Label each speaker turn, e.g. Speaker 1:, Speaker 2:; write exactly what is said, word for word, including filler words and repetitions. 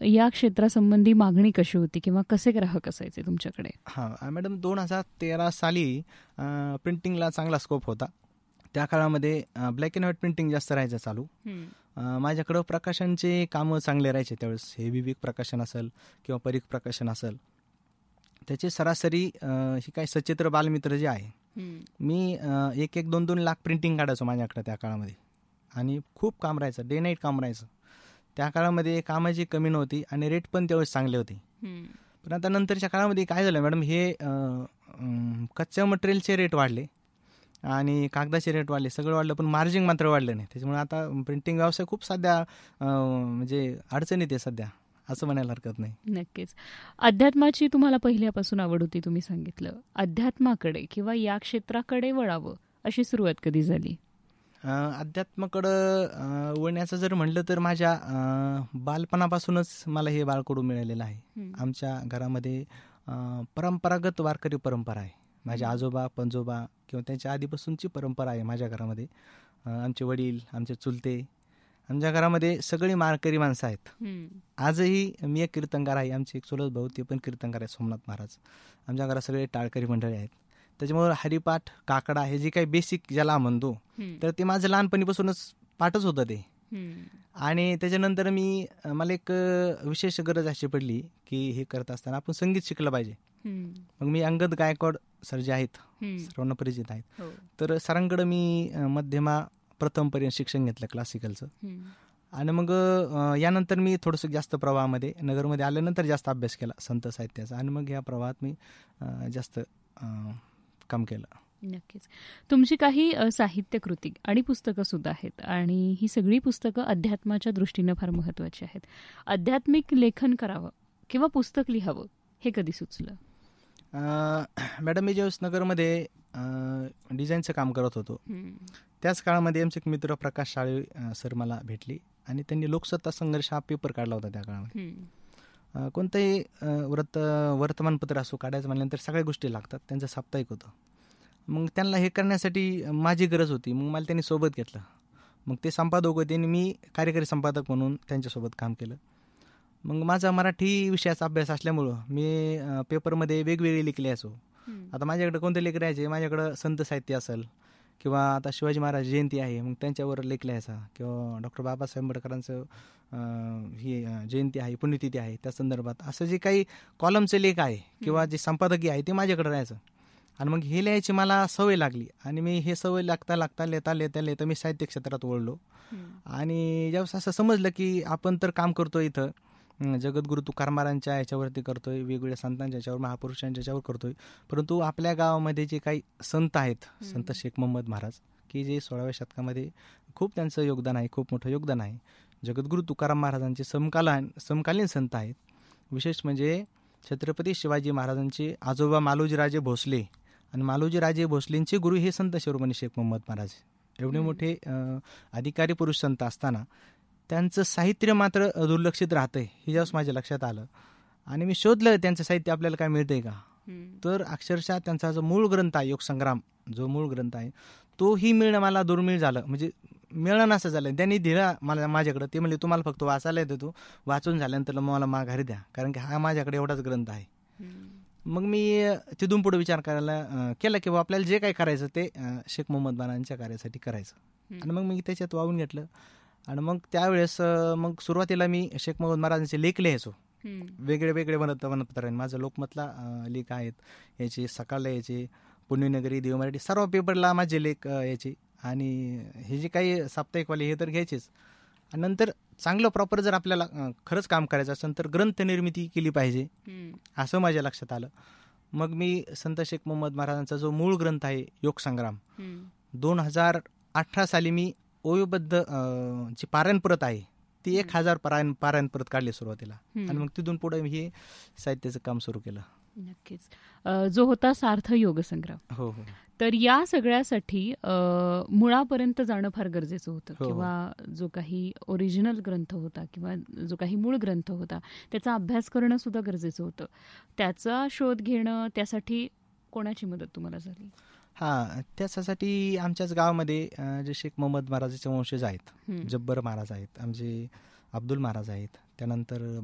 Speaker 1: या क्षेत्रासंबंधी मागणी कशी होती किंवा कसे ग्राहक असायचे तुमच्याकडे?
Speaker 2: हां मॅडम, दोन हजार तेरा साली प्रिंटिंगला चांगला स्कोप होता. त्या काळामध्ये ब्लॅक अँड व्हाईट प्रिंटिंग जास्त राहायचं चालू. माझ्याकडं प्रकाशनचे कामं चांगले राहायचे त्यावेळेस. हे विवेक प्रकाशन असेल किंवा परीख प्रकाशन असेल, त्याचे सरासरी ही काय सचित्र बालमित्र जे आहे, मी एक एक दोन दोन लाख प्रिंटिंग काढायचो माझ्याकडे त्या काळामध्ये. आणि खूप काम राहायचं, डे नाईट काम राहायचं. त्या काळामध्ये कामाची कमी नव्हती आणि रेट पण त्यावेळेस चांगले होते. पण आता नंतरच्या काळामध्ये काय झालं मॅडम, हे कच्च्या मटेरियलचे रेट वाढले आणि कागदाचे रेट वाढले, सगळं वाढलं, पण मार्जिन मात्र वाढलं नाही. त्याच्यामुळे आता प्रिंटिंग व्यवसाय खूप सध्या म्हणजे अडचणीत आहे सध्या, असं म्हणायला हरकत नाही.
Speaker 1: नक्कीच. अध्यात्माची तुम्हाला पहिल्यापासून आवड होती, तुम्ही सांगितलं. अध्यात्माकडे किंवा या क्षेत्राकडे वळावं अशी सुरुवात कधी झाली?
Speaker 2: अध्यात्माकडं वळण्याचं जर म्हटलं तर माझ्या बालपणापासूनच मला हे बाळकडू मिळालेलं आहे. आमच्या घरामध्ये परंपरागत वारकरी परंपरा आहे. माझे आजोबा पंजोबा किंवा त्यांच्या आधीपासूनची परंपरा आहे माझ्या घरामध्ये. आमचे वडील, आमचे चुलते, आमच्या घरामध्ये सगळी मारकरी माणसं आहेत. आजही मी एक कीर्तनकार आहे, आमचे एक चुलत भाऊ ते पण कीर्तनकार आहे, सोमनाथ महाराज. आमच्या घरात सगळे टाळकरी मंडळी आहेत. त्याच्यामुळे हरिपाठ, काकडा हे जे काही बेसिक ज्याला म्हणतो, तर ते माझं लहानपणीपासूनच पाठच होतं ते. आणि त्याच्यानंतर मी मला एक विशेष गरज अशी पडली की हे करत असताना आपण संगीत शिकलं पाहिजे. मग मी अंगद गायकवाड सर जे आहेत, सर्वांना परिचित आहेत, तर सरांकडे मी मध्यमा प्रथमपर्यंत शिक्षण घेतलं क्लासिकलचं. आणि मग यानंतर मी थोडंसं जास्त प्रवाहामध्ये, नगरमध्ये आल्यानंतर जास्त अभ्यास केला संत साहित्याचा, आणि मग या प्रवाहात मी जास्त काम केलं.
Speaker 1: नक्कीच. तुमची काही साहित्य कृती आणि पुस्तकं सुद्धा आहेत, आणि ही सगळी पुस्तकं अध्यात्माच्या दृष्टीनं फार महत्त्वाची आहेत. आध्यात्मिक लेखन करावं किंवा पुस्तक लिहावं हे कधी सुचलं?
Speaker 2: मॅडम, मी ज्यावेळेस नगरमध्ये डिझाईनचं काम करत होतो, त्याच काळामध्ये आमचे एक मित्र प्रकाश शाळे सर मला भेटली आणि त्यांनी लोकसत्ता संघर्ष हा पेपर काढला होता. त्या काळामध्ये कोणतंही वृत्त वर्तमानपत्र असो काढायचं म्हणल्यानंतर सगळ्या गोष्टी लागतात. त्यांचं साप्ताहिक होतं. मग त्यांना हे करण्यासाठी माझी गरज होती. मग मला त्यांनी सोबत घेतलं. मग ते संपादक होते आणि मी कार्यकारी संपादक म्हणून त्यांच्यासोबत काम केलं. मग माझा मराठी विषयाचा अभ्यास असल्यामुळं मी पेपरमध्ये वेगवेगळे लेख लिहायचो. आता माझ्याकडे कोणते लेख राहायचे, माझ्याकडं संत साहित्य असेल किंवा आता शिवाजी महाराज जयंती आहे, मग त्यांच्यावर लेख लिहायचा, किंवा डॉक्टर बाबासाहेब आंबेडकरांचं ही जयंती आहे, पुण्यतिथी आहे, त्या संदर्भात असं जे काही कॉलमचे लेख आहे किंवा जे संपादकीय आहे ते माझ्याकडे राहायचं. आणि मग हे लिहायची मला सवय लागली आणि मी हे सवय लागता लागता लेता लेता लेता मी साहित्य क्षेत्रात वळलो. आणि ज्यावेळेस असं समजलं की आपण तर काम करतोय इथं जगद्गुरु तुकाराम महाराजांच्या याच्यावरती करतोय, वेगवेगळ्या संतांच्या याच्यावर, महापुरुषांच्या याच्यावर करतोय, परंतु आपल्या गावामध्ये जे काही संत आहेत, संत शेख मोहम्मद महाराज, की जे सोळाव्या शतकामध्ये खूप त्यांचं योगदान आहे, खूप मोठं योगदान आहे. जगद्गुरु तुकाराम महाराजांचे समकालीन समकालीन संत आहेत. विशेष म्हणजे छत्रपती शिवाजी महाराजांचे आजोबा मालोजीराजे भोसले आणि मालोजीराजे भोसलेंचे गुरु हे संत शिरोमणी शेख मोहम्मद महाराज. एवढे मोठे अधिकारी पुरुष संत असताना त्यांचं साहित्य मात्र दुर्लक्षित राहतंय हे ज्यावेळेस माझ्या लक्षात आलं आणि मी शोधलं त्यांचं साहित्य आपल्याला काय मिळतंय का, तर अक्षरशः त्यांचा जो मूळ ग्रंथ आहे योगसंग्राम, जो मूळ ग्रंथ आहे तोही मिळणं मला दुर्मिळ झालं. म्हणजे मिळणं असं झालं, त्यांनी दिला मला माझ्याकडं. ते म्हणजे तुम्हाला फक्त वाचायला येतो, तो वाचून झाल्यानंतर मला माघारी द्या, कारण की हा माझ्याकडे एवढाच ग्रंथ आहे. मग मी तिथून पुढे विचार करायला केला की आपल्याला जे काही करायचं ते शेख मोहम्मद महाराजांच्या कार्यासाठी करायचं. आणि मग मी त्याच्यात वाहून घेतलं. आणि मग त्यावेळेस मग सुरुवातीला मी शेख मोहम्मद महाराजांचे लेख लिहायचो, वेगळे वेगळे बनत बनपत्र. माझं लोकमतला लेख आहेत याचे, सकाळला याचे, पुण्यनगरी, देव मराठी, सर्व पेपरला माझे लेख याचे. आणि हे जे काही साप्ताहिकवाले हे तर घ्यायचेच. आणि नंतर चांगलं प्रॉपर जर आपल्याला खरंच काम करायचं असेल तर ग्रंथ निर्मिती केली पाहिजे असं माझ्या लक्षात आलं. मग मी संत शेख मोहम्मद महाराजांचा जो मूळ ग्रंथ आहे योगसंग्राम, दोन हजार अठरा साली मी ओयोबद्ध जी पारायण प्रत आहे ती एक हजार पारायण पारायण प्रत काढली सुरुवातीला. आणि मग तिथून पुढे मी हे साहित्याचं काम सुरू केलं.
Speaker 1: नक्कीच. जो होता सार्थ योगसंग्राम.
Speaker 2: हो हो.
Speaker 1: तर या सगळ्यासाठी मुळापर्यंत जाणं फार गरजेचं होतं, किंवा जो काही ओरिजिनल ग्रंथ होता किंवा जो काही मूळ ग्रंथ होता त्याचा अभ्यास करणं सुद्धा गरजेचं होतं. त्याचा शोध घेणं, त्यासाठी कोणाची मदत तुम्हाला झाली?
Speaker 2: हां, त्याच्यासाठी आमच्याच गावामध्ये जे शेख मोहम्मद महाराजांचे वंशज आहेत, जब्बर महाराज आहेत, आमचे अब्दुल महाराज आहेत, त्यानंतर